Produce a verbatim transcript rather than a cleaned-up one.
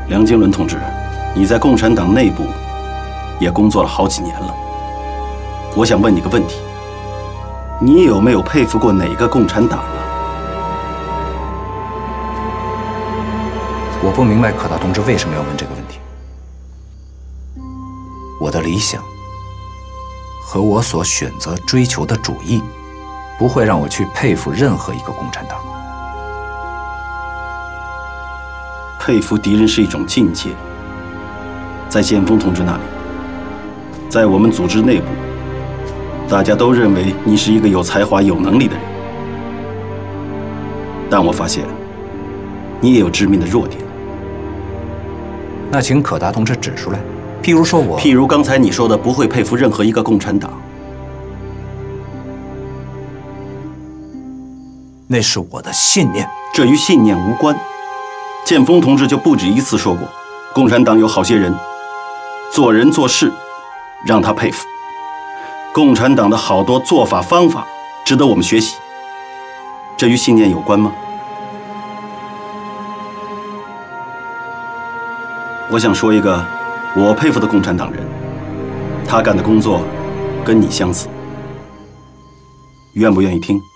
梁经纶同志，你在共产党内部也工作了好几年了。我想问你个问题：你有没有佩服过哪个共产党啊？ 我不明白可大同志为什么要问这个问题。我的理想和我所选择追求的主义，不会让我去佩服任何一个共产党。 佩服敌人是一种境界，在建锋同志那里，在我们组织内部，大家都认为你是一个有才华、有能力的人。但我发现，你也有致命的弱点。 那请可大同志指出来。譬如说我， 譬如刚才你说的，不会佩服任何一个共产党。 那是我的信念， 这与信念无关。建锋同志就不止一次说过，共产党有好些人，做人做事让他佩服。共产党的好多做法方法值得我们学习。这与信念有关吗？我想说一个我佩服的共产党人，他干的工作跟你相似，愿不愿意听？